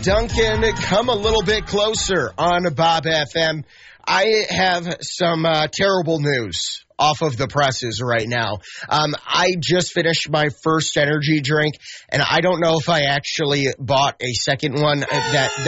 Duncan. Come a little bit closer on Bob FM. I have some terrible news off of the presses right now. I just finished my first energy drink, and I don't know if I actually bought a second one.